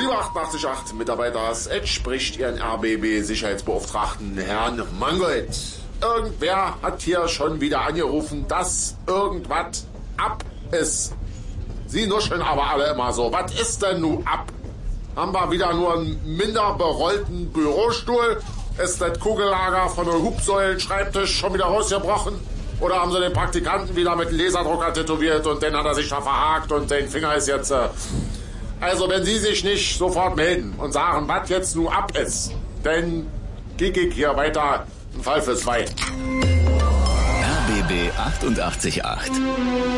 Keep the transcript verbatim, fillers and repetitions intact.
Liebe achtundachtzig Komma acht Mitarbeiter, Edge spricht Ihren R B B-Sicherheitsbeauftragten Herrn Mangold. Irgendwer hat hier schon wieder angerufen, dass irgendwas ab ist. Sie nuscheln aber alle immer so. Was ist denn nun ab? Haben wir wieder nur einen minder berollten Bürostuhl? Ist das Kugellager von einem Hubsäulen-Schreibtisch schon wieder rausgebrochen? Oder haben sie den Praktikanten wieder mit dem Laserdrucker tätowiert und den hat er sich da verhakt und sein Finger ist jetzt... Äh also wenn Sie sich nicht sofort melden und sagen, was jetzt nun ab ist, dann gehe ich hier weiter einen Fall für zwei. R B B achtundachtzig Komma acht